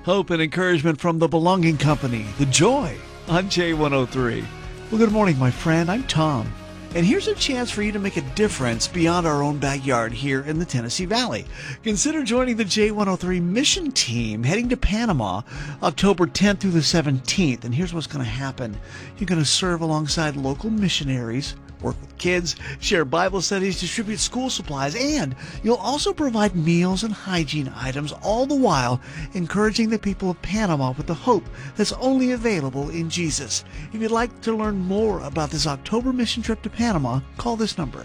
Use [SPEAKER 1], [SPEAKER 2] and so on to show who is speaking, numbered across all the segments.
[SPEAKER 1] Hope and encouragement from the Belonging Company, The Joy, on J103. Well, good morning, my friend. I'm Tom. And here's a chance for you to make a difference beyond our own backyard here in the Tennessee Valley. Consider joining the J103 mission team heading to Panama October 10th through the 17th. And here's what's going to happen. You're going to serve alongside local missionaries, work with kids, share Bible studies, distribute school supplies, and you'll also provide meals and hygiene items, all the while encouraging the people of Panama with the hope that's only available in Jesus. If you'd like to learn more about this October mission trip to Panama, call this number,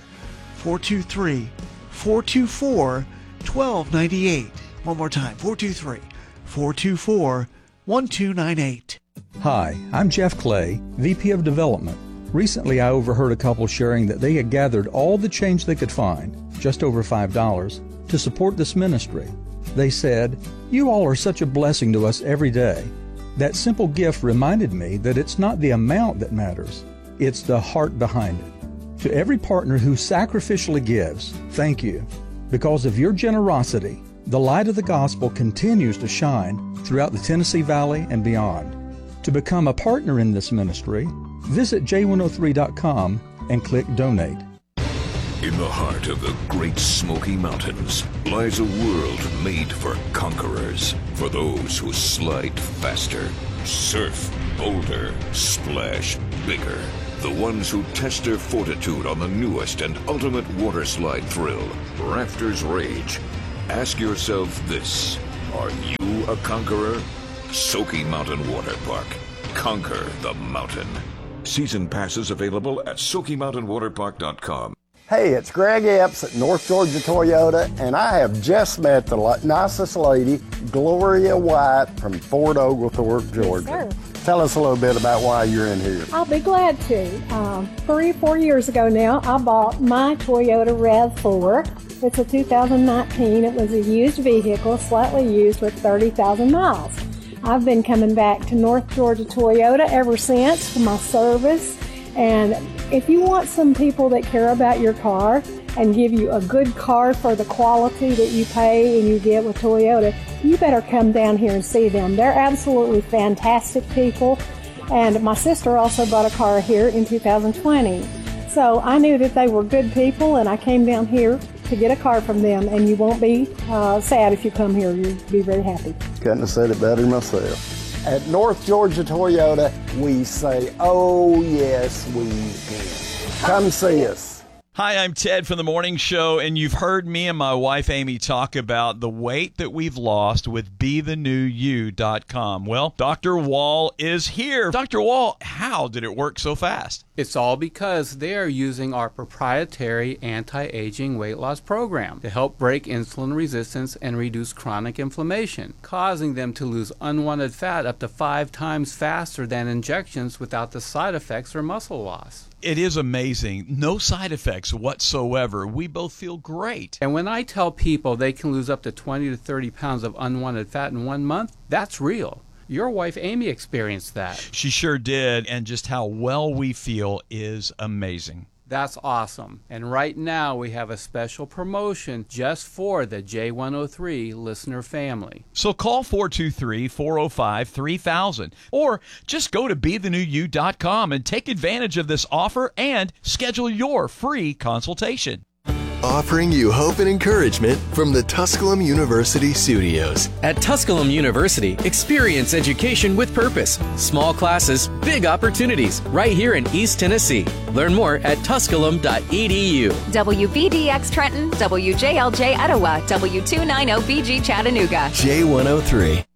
[SPEAKER 1] 423-424-1298. One more time, 423-424-1298.
[SPEAKER 2] Hi, I'm Jeff Clay, VP of Development. Recently, I overheard a couple sharing that they had gathered all the change they could find, just over $5, to support this ministry. They said, "You all are such a blessing to us every day." That simple gift reminded me that it's not the amount that matters, it's the heart behind it. To every partner who sacrificially gives, thank you. Because of your generosity, the light of the gospel continues to shine throughout the Tennessee Valley and beyond. To become a partner in this ministry, visit j103.com and click Donate.
[SPEAKER 3] In the heart of the Great Smoky Mountains lies a world made for conquerors, for those who slide faster, surf bolder, splash bigger, the ones who test their fortitude on the newest and ultimate water slide thrill, Rafters Rage. Ask yourself this: are you a conqueror? Smoky Mountain Water Park. Conquer the mountain. Season passes available at SmokyMountainWaterPark.com.
[SPEAKER 4] Hey, it's Greg Epps at North Georgia Toyota, and I have just met the nicest lady, Gloria White from Fort Oglethorpe, Georgia.
[SPEAKER 5] Yes, sir.
[SPEAKER 4] Tell us a little bit about why you're in here.
[SPEAKER 5] I'll be glad to. 3-4 years ago now, I bought my Toyota RAV4. It's a 2019. It was a used vehicle, slightly used with 30,000 miles. I've been coming back to North Georgia Toyota ever since for my service. And if you want some people that care about your car and give you a good car for the quality that you pay and you get with Toyota, you better come down here and see them. They're absolutely fantastic people. And my sister also bought a car here in 2020. So I knew that they were good people, and I came down here to get a car from them, and you won't be sad if you come here. You'll be very happy.
[SPEAKER 4] Couldn't have said it better myself. At North Georgia Toyota, we say, oh, yes, we can. Come see us.
[SPEAKER 6] Hi, I'm Ted from The Morning Show, and you've heard me and my wife Amy talk about the weight that we've lost with BeTheNewYou.com. Well, Dr. Wall is here. Dr. Wall, how did it work so fast?
[SPEAKER 7] It's all because they are using our proprietary anti-aging weight loss program to help break insulin resistance and reduce chronic inflammation, causing them to lose unwanted fat up to 5 times faster than injections without the side effects or muscle loss.
[SPEAKER 6] It is amazing. No side effects whatsoever. We both feel great.
[SPEAKER 7] And when I tell people they can lose up to 20 to 30 pounds of unwanted fat in 1 month, that's real. Your wife, Amy, experienced that.
[SPEAKER 6] She sure did, and just how well we feel is amazing.
[SPEAKER 7] That's awesome. And right now we have a special promotion just for the J103 listener family.
[SPEAKER 6] So call 423-405-3000 or just go to BeTheNewYou.com and take advantage of this offer and schedule your free consultation.
[SPEAKER 8] Offering you hope and encouragement from the Tusculum University studios.
[SPEAKER 9] At Tusculum University, experience education with purpose. Small classes, big opportunities, right here in East Tennessee. Learn more at tusculum.edu.
[SPEAKER 10] WVDX Trenton, WJLJ Etowah, W290BG Chattanooga.
[SPEAKER 8] J103.